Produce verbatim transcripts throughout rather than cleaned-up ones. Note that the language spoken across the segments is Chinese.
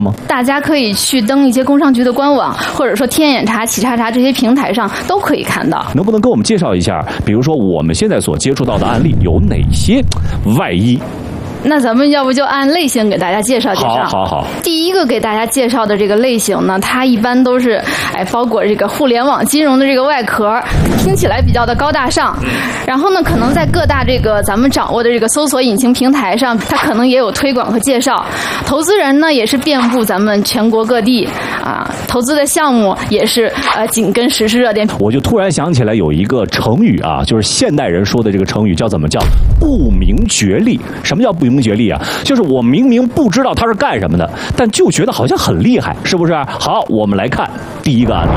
吗？ 大家可以去登一些工商局的官网，或者说天眼查、企查查这些平台上都可以看到。 能不能给我们介绍一下，比如说我们现在所接触到的案例有哪些外衣？ 那咱们要不就按类型给大家介绍介绍。 好好好。 第一个给大家介绍的这个类型呢，它一般都是哎包裹这个互联网金融的这个外壳，听起来比较的高大上。然后呢，可能在各大这个咱们掌握的这个搜索引擎平台上，它可能也有推广和介绍。投资人呢也是遍布咱们全国各地啊，投资的项目也是呃紧跟时事热点。 我就突然想起来有一个成语啊，就是现代人说的这个成语叫怎么叫不明觉厉？什么叫不明觉厉啊？就是我明明不知道他是干什么的，但就觉得好像很厉害，是不是？好，我们来看第一个案例。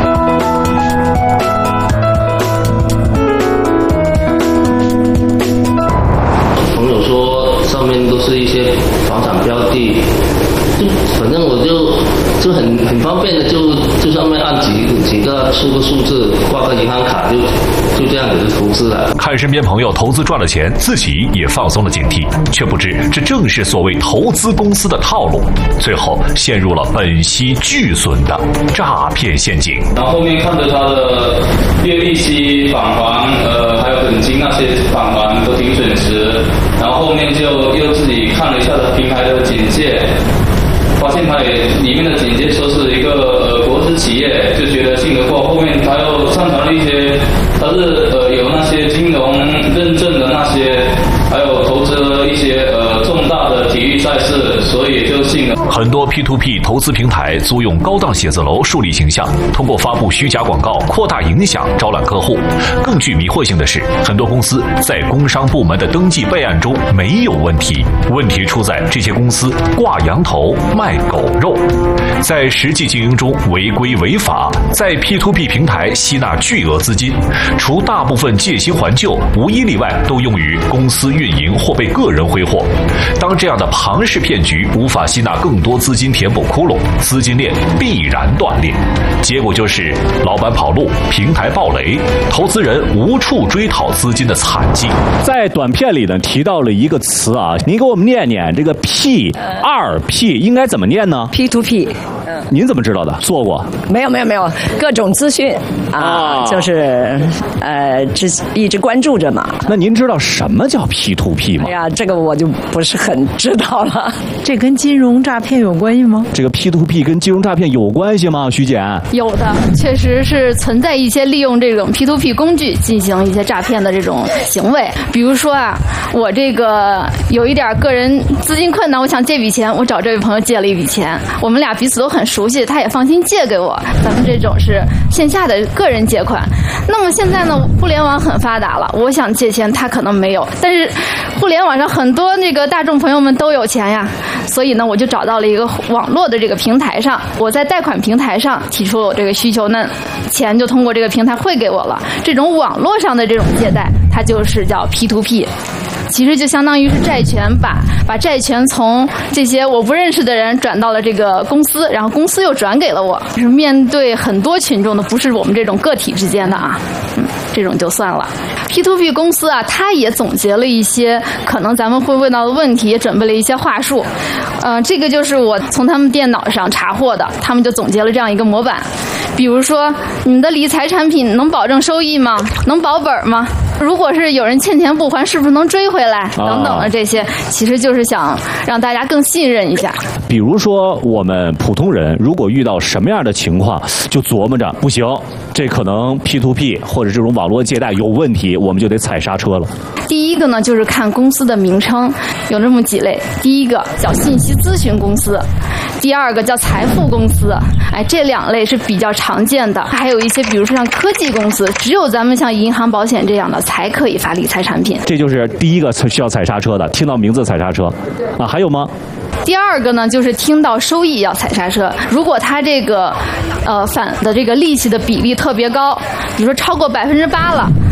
朋友说上面都是一些房产标的，就反正我就就很很方便的，就就上面按几几个输个数字，挂个银行卡，就就这样子就投资了。 看身边朋友投资赚了钱，自己也放松了警惕，却不知这正是所谓投资公司的套路，最后陷入了本息巨损的诈骗陷阱。 然后后面看着他的月利息返还，呃，还有本金那些返还都挺准时，然后后面就又自己看了一下他平台的简介，发现他也里面的简介说是一个呃国资企业，就觉得信得过。后面他又上传了一些，他是呃有那些金融认证的那些，还有投资了一些呃重大的体育赛事，所以也就信了。 很多 P to P 投资平台租用高档写字楼树立形象，通过发布虚假广告扩大影响，招揽客户。更具迷惑性的是，很多公司在工商部门的登记备案中没有问题，问题出在这些公司挂羊头卖狗肉，在实际经营中违规违法，在 P to P 平台吸纳巨额资金，除大部分借新还旧，无一例外都用于公司运营或被个人挥霍。当这样的庞氏骗局无法吸纳更多资金填补窟窿，资金链必然断裂，结果就是老板跑路，平台爆雷，投资人无处追讨资金的惨境。 在短片里呢提到了一个词啊，您给我们念念这个 P 二 P 应该怎么念呢 ？P to P。 您怎么知道的？做过？ 没有没有没有，各种资讯啊，啊就是呃，只一直关注着嘛。 那您知道什么叫 P to P 吗？ 哎呀，这个我就不是很知道了。 这跟金融诈骗有关系吗？ 这个 P to P 跟金融诈骗有关系吗？徐姐？ 有的，确实是存在一些利用这种 P to P 工具进行一些诈骗的这种行为。比如说啊，我这个有一点个人资金困难，我想借笔钱，我找这位朋友借了一笔钱，我们俩彼此都很熟悉，他也放心借给我，咱们这种是线下的个人借款。那么现在呢，互联网很发达了，我想借钱他可能没有，但是互联网上很多那个大众朋友们都有钱呀，所以呢我就找到了一个网络的这个平台上，我在贷款平台上提出了我这个需求呢，钱就通过这个平台汇给我了。这种网络上的这种借贷，它就是叫 P to P，其实就相当于是债权把把债权从这些我不认识的人转到了这个公司，然后公司又转给了我。就是面对很多群众的，不是我们这种个体之间的啊，嗯，这种就算了。P to P 公司啊，它也总结了一些可能咱们会问到的问题，也准备了一些话术。呃，这个就是我从他们电脑上查获的，他们就总结了这样一个模板。比如说，你们的理财产品能保证收益吗？能保本吗？如果是有人欠钱不还，是不是能追回来？等等的这些，其实就是想让大家更信任一下。 比如说，我们普通人如果遇到什么样的情况，就琢磨着不行，这可能 P to P 或者这种网络借贷有问题，我们就得踩刹车了。 第一个呢，就是看公司的名称，有这么几类。第一个叫信息咨询公司，第二个叫财富公司。哎，这两类是比较常见的。还有一些，比如说像科技公司，只有咱们像银行、保险这样的才可以发理财产品。 这就是第一个需要踩刹车的，听到名字踩刹车。啊，还有吗？ 第二个呢，就是听到收益要踩刹车。如果它这个呃返的这个利息的比例特别高，比如说超过百分之八了，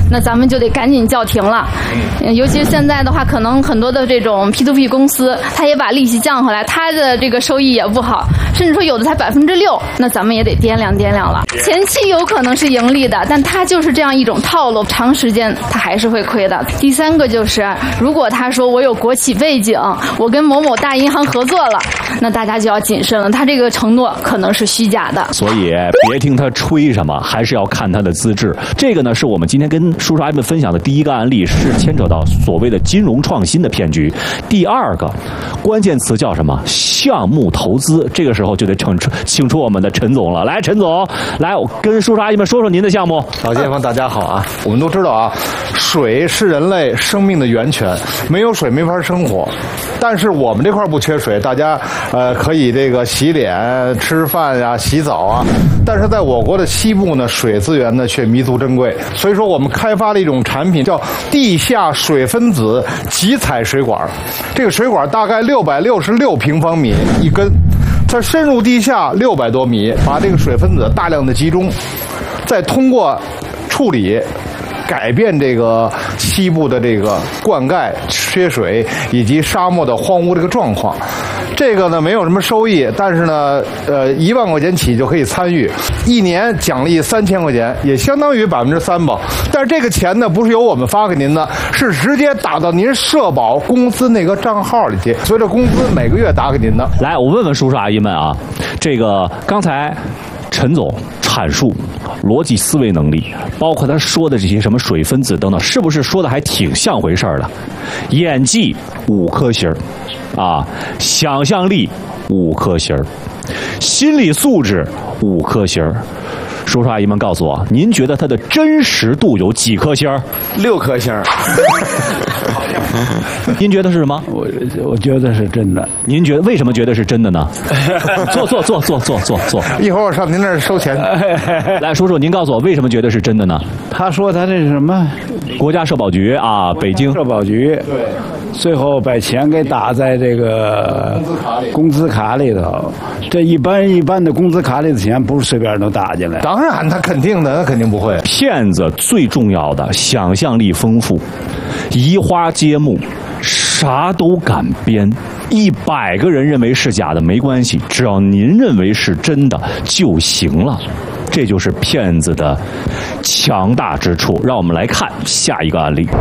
那咱们就得赶紧叫停了。尤其是现在的话，可能很多的这种 P to P 公司，它也把利息降回来，它的这个收益也不好，甚至说有的才百分之六，那咱们也得掂量掂量了。前期有可能是盈利的，但它就是这样一种套路，长时间它还是会亏的。第三个就是，如果他说我有国企背景，我跟某某大银行合作了，那大家就要谨慎了，他这个承诺可能是虚假的。 所以别听他吹什么，还是要看他的资质。这个呢，是我们今天跟叔叔阿姨们分享的第一个案例，是牵扯到所谓的金融创新的骗局。第二个关键词叫什么？项目投资。这个时候就得请出请出我们的陈总了。来，陈总，来，我跟叔叔阿姨们说说您的项目。 老街坊大家好啊，我们都知道啊，水是人类生命的源泉，没有水没法生活。但是我们这块不缺水，大家呃可以这个洗脸、吃饭呀、洗澡啊。但是在我国的西部呢，水资源呢却弥足珍贵，所以说我们开发了一种产品叫地下水分子集采水管。这个水管大概六百六十六平方米一根，它深入地下六百多米，把这个水分子大量的集中，再通过处理改变这个西部的这个灌溉缺水以及沙漠的荒芜这个状况。这个呢没有什么收益，但是呢呃一万块钱起就可以参与，一年奖励三千块钱，也相当于百分之三吧。但是这个钱呢不是由我们发给您的，是直接打到您社保公司那个账号里去，随着工资每个月打给您的。 来，我问问叔叔阿姨们啊，这个刚才陈总阐述逻辑思维能力，包括他说的这些什么水分子等等，是不是说的还挺像回事儿的？演技五颗星儿啊，想象力五颗星儿，心理素质五颗星儿。叔叔阿姨们告诉我，您觉得它的真实度有几颗星儿？ 六颗星儿。 您觉得是什么？ 我我觉得是真的。 您觉得为什么觉得是真的呢？坐坐坐坐坐坐坐。 一会儿我上您那儿收钱。 来，叔叔，您告诉我为什么觉得是真的呢？ 他说他这是什么？ 国家社保局啊，北京社保局。对。最后把钱给打在这个工资卡里，工资卡里头。这一般一般的工资卡里的钱不是随便都打进来。 当然，他肯定的，那肯定不会。 骗子最重要的想象力丰富，移花接木，啥都敢编。一百个人认为是假的没关系，只要您认为是真的就行了。这就是骗子的强大之处。让我们来看下一个案例。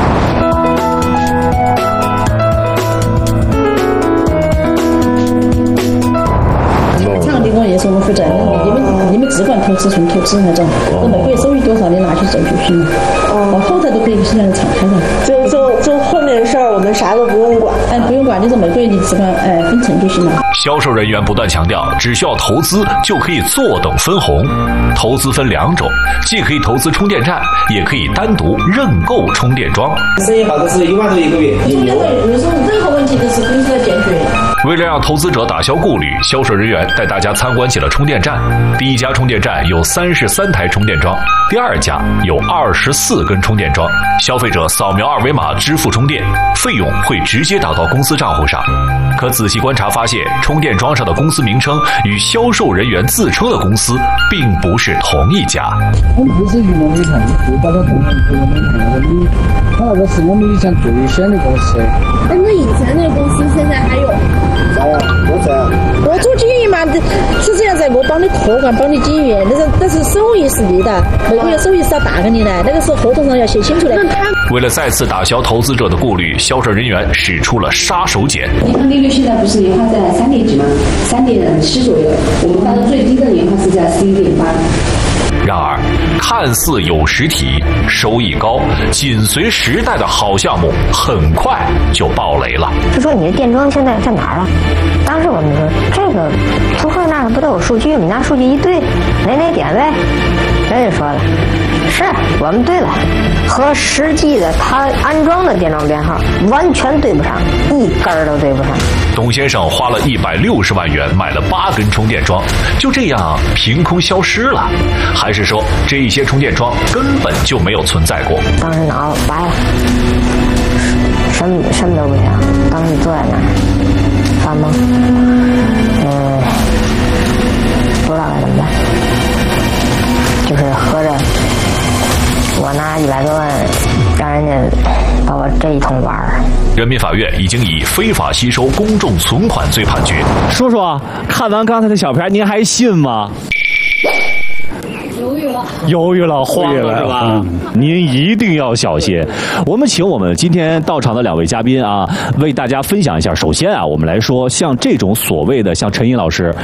这样的工也是我们负责任的，你们你们只管投资纯投资那种，那每个月收益多少你拿去走就行了，哦，后头都可以现在敞开的， 就就就后面的事儿我们啥都不用管， 哎，不用管，就是每个月你只管哎分成就行了。 销售人员不断强调，只需要投资就可以坐等分红。投资分两种，既可以投资充电站，也可以单独认购充电桩。 生意好的是一万多一个月， 充电站有时候任何问题都是公司要解决。 为了让投资者打消顾虑，销售人员带大家参观起了充电站。第一家充电站有三十三台充电桩，第二家有二十四根充电桩。消费者扫描二维码支付充电，费用会直接打到公司账户上。可仔细观察发现，充电桩上的公司名称与销售人员自称的公司并不是同一家。 我们不是云南煤炭，就把它公司做了煤炭那个煤，它那个是我们以前最选的公司。 哎，那以前那个公司现在还有？ 啥呀？我在。 我做经营嘛，是这样子，我帮你托管，帮你经营，但是但是收益是你的，每个月收益是要打给你的，那个是合同上要写清楚的。 为了再次打消投资者的顾虑，销售人员使出了杀手锏。 银行利率现在不是银行在三点几吗？三点七左右，我们发的最低的银行是在十一点八。 然而，看似有实体、收益高、紧随时代的好项目，很快就爆雷了。 就说你的电桩现在在哪儿啊？当时我们说这个租客那儿不都有数据？你拿数据一对，哪哪点呗？人家说了，是我们对了，和实际的他安装的电桩编号完全对不上，一根儿都对不上。 董先生花了一百六十万元买了八根充电桩，就这样凭空消失了，还是说这一些充电桩根本就没有存在过？ 当时脑子白了，什么什么都不想，当时坐在那儿发懵，嗯，不知道该怎么办，就是合着我拿一百多万法院已经以非法吸收公众存款罪判决。 说说，看完刚才的小片，您还信吗？ 犹豫了， 犹豫了，慌了是吧？嗯、您一定要小心。我们请我们今天到场的两位嘉宾啊，为大家分享一下。首先啊，我们来说，像这种所谓的像陈寅老师